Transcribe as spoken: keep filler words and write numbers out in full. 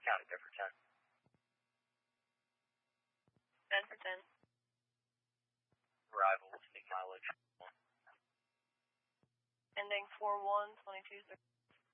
County, go for ten. ten for ten. Arrival will speak mileage. Ending four one, twenty-two,